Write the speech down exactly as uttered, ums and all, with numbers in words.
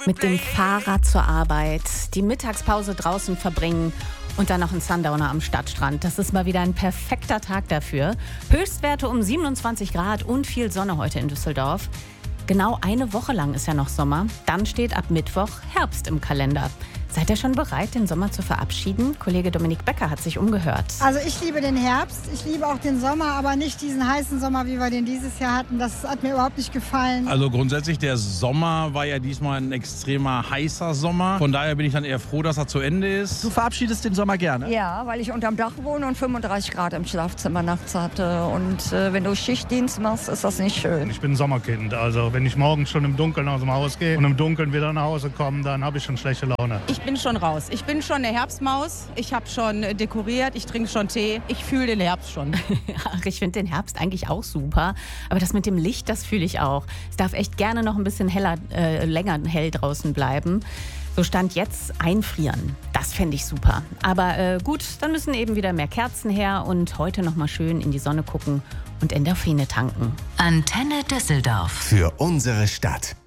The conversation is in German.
Mit dem Fahrrad zur Arbeit, die Mittagspause draußen verbringen und dann noch ein Sundowner am Stadtstrand. Das ist mal wieder ein perfekter Tag dafür. Höchstwerte um siebenundzwanzig Grad und viel Sonne heute in Düsseldorf. Genau eine Woche lang ist ja noch Sommer. Dann steht ab Mittwoch Herbst im Kalender. Seid ihr schon bereit, den Sommer zu verabschieden? Kollege Dominik Becker hat sich umgehört. Also ich liebe den Herbst, ich liebe auch den Sommer, aber nicht diesen heißen Sommer, wie wir den dieses Jahr hatten. Das hat mir überhaupt nicht gefallen. Also grundsätzlich, der Sommer war ja diesmal ein extremer heißer Sommer. Von daher bin ich dann eher froh, dass er zu Ende ist. Du verabschiedest den Sommer gerne? Ja, weil ich unterm Dach wohne und fünfunddreißig Grad im Schlafzimmer nachts hatte. Und äh, wenn du Schichtdienst machst, ist das nicht schön. Ich bin ein Sommerkind. Also wenn ich morgens schon im Dunkeln aus dem Haus gehe und im Dunkeln wieder nach Hause komme, dann habe ich schon schlechte Laune. Ich bin schon raus. Ich bin schon eine Herbstmaus. Ich habe schon dekoriert. Ich trinke schon Tee. Ich fühle den Herbst schon. Ach, ich finde den Herbst eigentlich auch super. Aber das mit dem Licht, das fühle ich auch. Es darf echt gerne noch ein bisschen heller, äh, länger hell draußen bleiben. So Stand jetzt einfrieren. Das fände ich super. Aber äh, gut, dann müssen eben wieder mehr Kerzen her und heute noch mal schön in die Sonne gucken und Endorphine tanken. Antenne Düsseldorf. Für unsere Stadt.